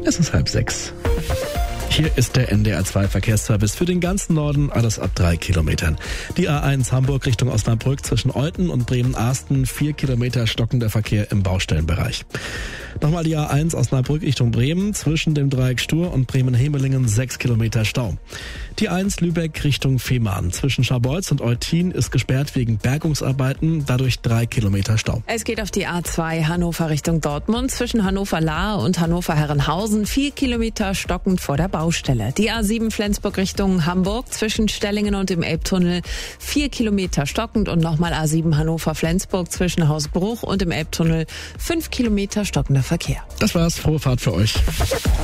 Es ist 5:30. Hier ist der NDR2 Verkehrsservice für den ganzen Norden, alles ab 3 Kilometern. Die A1 Hamburg Richtung Osnabrück zwischen Olten und Bremen-Arsten, 4 Kilometer stockender Verkehr im Baustellenbereich. Nochmal die A1 Osnabrück Richtung Bremen, zwischen dem Dreieck Stur und Bremen-Hemelingen 6 Kilometer Stau. Die 1 Lübeck Richtung Fehmarn, zwischen Scharbeutz und Eutin ist gesperrt wegen Bergungsarbeiten, dadurch 3 Kilometer Stau. Es geht auf die A2 Hannover Richtung Dortmund, zwischen Hannover-Lahr und Hannover-Herrenhausen, 4 Kilometer stockend vor der Baustelle. Die A7 Flensburg Richtung Hamburg, zwischen Stellingen und dem Elbtunnel, 4 Kilometer stockend und nochmal A7 Hannover-Flensburg zwischen Hausbruch und dem Elbtunnel, 5 Kilometer stockender Verkehr. Das war's, frohe Fahrt für euch.